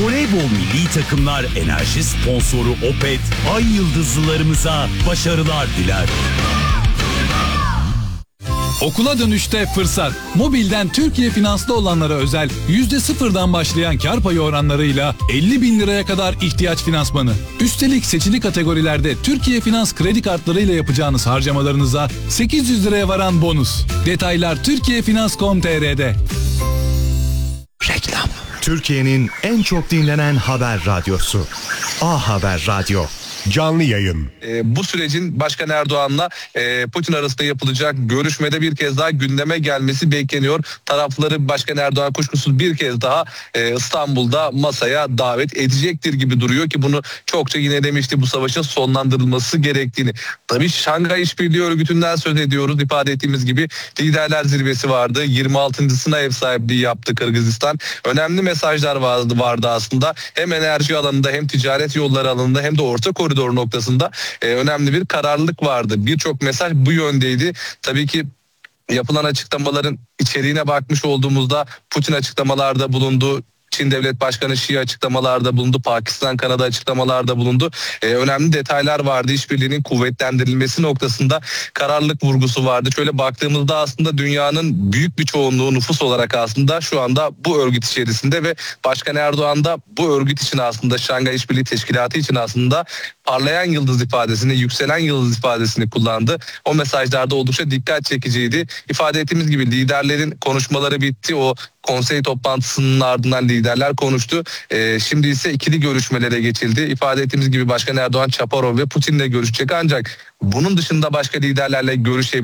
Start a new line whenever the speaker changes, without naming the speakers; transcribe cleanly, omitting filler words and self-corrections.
Voleybol milli takımlar enerji sponsoru Opet, ay yıldızlılarımıza başarılar diler.
Okula dönüşte fırsat. Mobilden Türkiye Finans'ta olanlara özel %0'dan başlayan kar payı oranlarıyla 50 bin liraya kadar ihtiyaç finansmanı. Üstelik seçili kategorilerde Türkiye Finans kredi kartlarıyla yapacağınız harcamalarınıza 800 liraya varan bonus. Detaylar turkiyefinans.com.tr'de.
Reklam. Türkiye'nin en çok dinlenen haber radyosu. A Haber Radyo. Canlı yayın.
Bu sürecin Başkan Erdoğan'la Putin arasında yapılacak görüşmede bir kez daha gündeme gelmesi bekleniyor. Tarafları Başkan Erdoğan kuşkusuz bir kez daha İstanbul'da masaya davet edecektir gibi duruyor ki bunu çokça yine demişti, bu savaşın sonlandırılması gerektiğini. Tabii Şanghay İşbirliği Örgütü'nden söz ediyoruz. İfade ettiğimiz gibi liderler zirvesi vardı. 26.sına ev sahipliği yaptı Kırgızistan. Önemli mesajlar vardı aslında. Hem enerji alanında hem ticaret yolları alanında hem de orta koridor noktasında önemli bir kararlılık vardı. Birçok mesaj bu yöndeydi. Tabii ki yapılan açıklamaların içeriğine bakmış olduğumuzda Putin açıklamalarda bulundu. Çin Devlet Başkanı Şii açıklamalarda bulundu. Pakistan, Kanada açıklamalarda bulundu. Önemli detaylar vardı. İşbirliğinin kuvvetlendirilmesi noktasında kararlılık vurgusu vardı. Şöyle baktığımızda aslında dünyanın büyük bir çoğunluğu nüfus olarak aslında şu anda bu örgüt içerisinde ve Başkan Erdoğan da bu örgüt için aslında Şanghay İşbirliği Teşkilatı için aslında parlayan yıldız ifadesini, yükselen yıldız ifadesini kullandı. O mesajlarda oldukça dikkat çekiciydi. İfade ettiğimiz gibi liderlerin konuşmaları bitti. O konsey toplantısının ardından liderler konuştu. Şimdi ise ikili görüşmelere geçildi. İfade ettiğimiz gibi Başkan Erdoğan, Çaparov ve Putin'le görüşecek, ancak bunun dışında başka liderlerle görüşebilir.